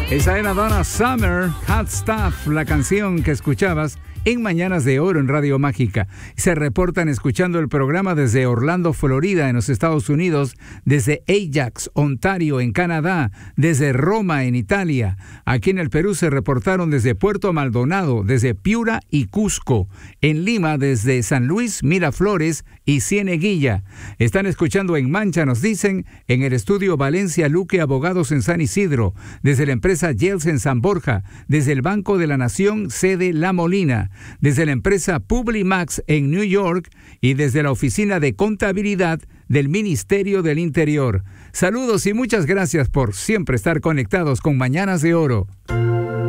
Esa era Donna Summer, Hot Stuff, la canción que escuchabas en Mañanas de Oro en Radio Mágica. Se reportan escuchando el programa desde Orlando, Florida, en los Estados Unidos, desde Ajax, Ontario, en Canadá, desde Roma, en Italia. Aquí en el Perú se reportaron desde Puerto Maldonado, desde Piura y Cusco. En Lima, desde San Luis, Miraflores y Cieneguilla. Están escuchando en Mancha, nos dicen, en el estudio Valencia Luque Abogados en San Isidro, desde la empresa Yels en San Borja, desde el Banco de la Nación, sede La Molina, desde la empresa Publimax en New York y desde la Oficina de Contabilidad del Ministerio del Interior. Saludos y muchas gracias por siempre estar conectados con Mañanas de Oro.